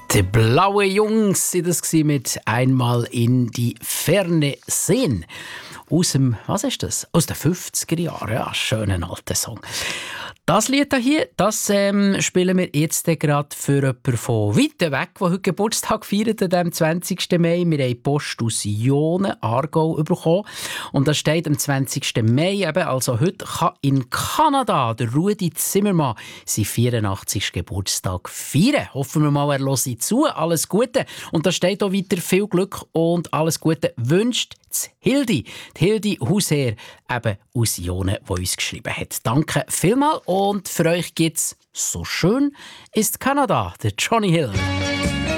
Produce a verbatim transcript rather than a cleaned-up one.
Die blauen Jungs sind das mit «Einmal in die Ferne sehen». Aus dem, was ist das? Aus den fünfziger Jahren. Ja, schöner alter Song. Das Lied hier, das ähm, spielen wir jetzt gerade für jemanden von weit weg, der heute Geburtstag feiert, am zwanzigsten Mai. Wir haben Post aus Jonen, Aargau, bekommen. Und da steht am zwanzigsten Mai, eben, also heute, kann in Kanada der Rudi Zimmermann seinen vierundachtzigsten Geburtstag feiern. Hoffen wir mal, er hört zu. Alles Gute. Und da steht auch weiter viel Glück und alles Gute wünscht Hildi. Die Hildi Hausherr, eben aus Jonen, die uns geschrieben hat. Danke vielmals und für euch gibt's «So schön ist Kanada», der Johnny Hill.